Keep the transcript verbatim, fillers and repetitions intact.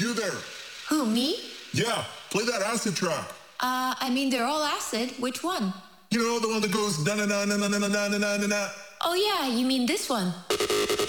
you there. Who, me? Yeah, play that acid track. Uh, I mean, they're all acid. Which one? You know, the one that goes na na na na na na na na na na. Oh yeah, you mean this one.